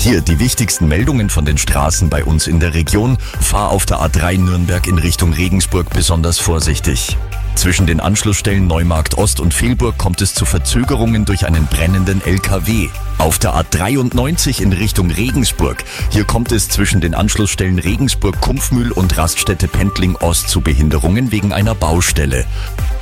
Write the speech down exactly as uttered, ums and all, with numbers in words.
Hier die wichtigsten Meldungen von den Straßen bei uns in der Region. Fahr auf der A drei Nürnberg in Richtung Regensburg besonders vorsichtig. Zwischen den Anschlussstellen Neumarkt Ost und Velburg kommt es zu Verzögerungen durch einen brennenden L K W. Auf der A dreiundneunzig in Richtung Regensburg. Hier kommt es zwischen den Anschlussstellen Regensburg-Kumpfmühl und Raststätte Pendling Ost zu Behinderungen wegen einer Baustelle.